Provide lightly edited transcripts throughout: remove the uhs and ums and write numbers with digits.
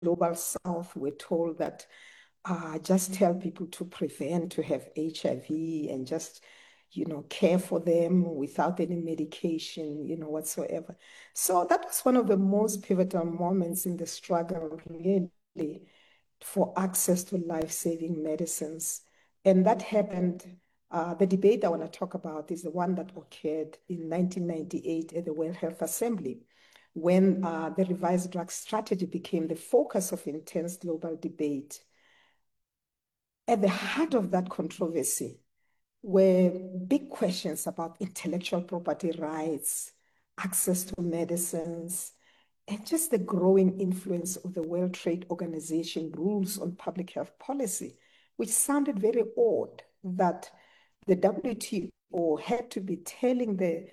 global south were told that just tell people to prevent to have HIV and just, care for them without any medication, whatsoever. So that was one of the most pivotal moments in the struggle, really, for access to life-saving medicines. And that happened, the debate I want to talk about is the one that occurred in 1998 at the World Health Assembly, when the revised drug strategy became the focus of intense global debate. At the heart of that controversy were big questions about intellectual property rights, access to medicines, and just the growing influence of the World Trade Organization rules on public health policy, which sounded very odd that the WTO had to be telling the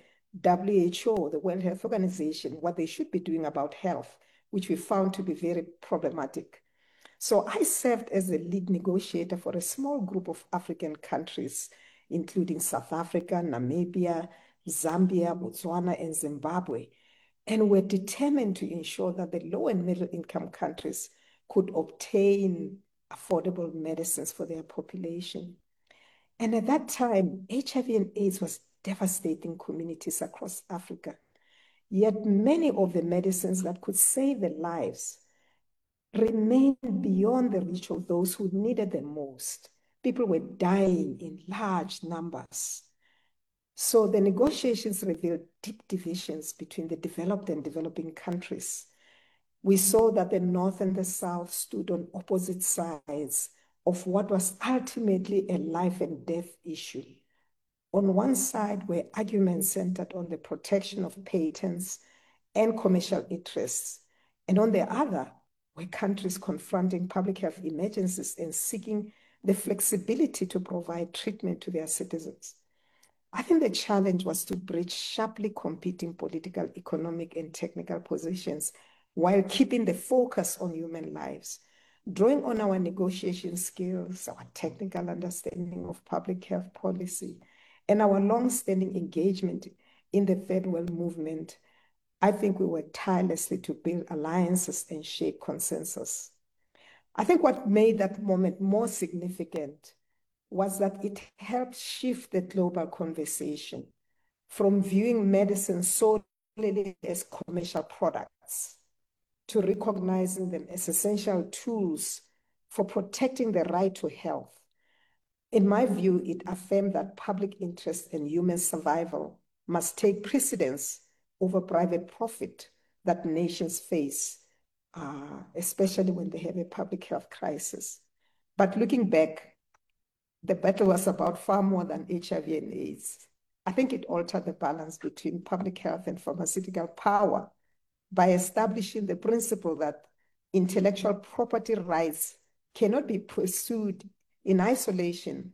WHO, the World Health Organization, what they should be doing about health, which we found to be very problematic. So I served as the lead negotiator for a small group of African countries, including South Africa, Namibia, Zambia, Botswana, and Zimbabwe. And we're determined to ensure that the low and middle income countries could obtain affordable medicines for their population. And at that time, HIV and AIDS was devastating communities across Africa. Yet many of the medicines that could save their lives remained beyond the reach of those who needed them most. People were dying in large numbers. So the negotiations revealed deep divisions between the developed and developing countries. We saw that the North and the South stood on opposite sides of what was ultimately a life and death issue. On one side were arguments centered on the protection of patents and commercial interests, and on the other were countries confronting public health emergencies and seeking the flexibility to provide treatment to their citizens. I think the challenge was to bridge sharply competing political, economic, and technical positions while keeping the focus on human lives. Drawing on our negotiation skills, our technical understanding of public health policy, and our long-standing engagement in the Third World Movement, I think we worked tirelessly to build alliances and shape consensus. I think what made that moment more significant was that it helped shift the global conversation from viewing medicine solely as commercial products to recognizing them as essential tools for protecting the right to health. In my view, it affirmed that public interest and human survival must take precedence over private profit that nations face, especially when they have a public health crisis. But looking back, the battle was about far more than HIV and AIDS. I think it altered the balance between public health and pharmaceutical power by establishing the principle that intellectual property rights cannot be pursued in isolation,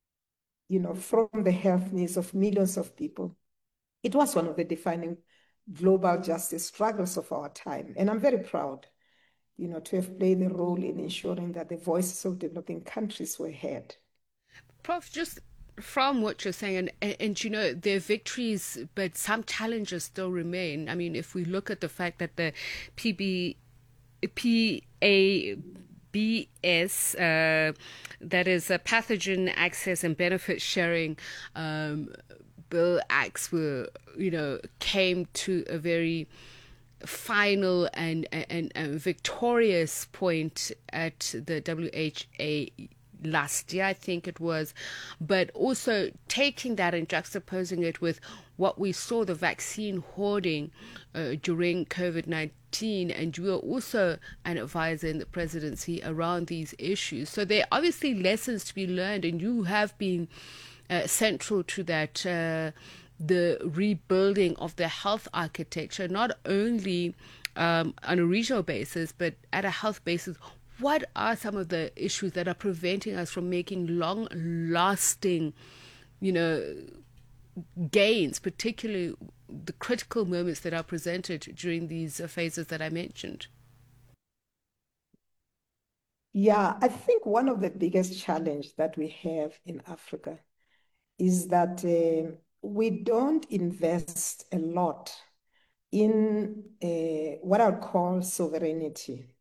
from the health needs of millions of people. It was one of the defining global justice struggles of our time. And I'm very proud, to have played a role in ensuring that the voices of developing countries were heard. Prof, just from what you're saying, and there are victories, but some challenges still remain. I mean, if we look at the fact that the PABS, that is a pathogen access and benefit sharing bill acts were, came to a very final and victorious point at the WHA last year, I think it was, but also taking that and juxtaposing it with what we saw, the vaccine hoarding during COVID-19, and you were also an advisor in the presidency around these issues. So there are obviously lessons to be learned, and you have been central to that, the rebuilding of the health architecture, not only on a regional basis, but at a health basis. What are some of the issues that are preventing us from making long-lasting, gains, particularly the critical moments that are presented during these phases that I mentioned? Yeah, I think one of the biggest challenges that we have in Africa is that we don't invest a lot in what I would call sovereignty.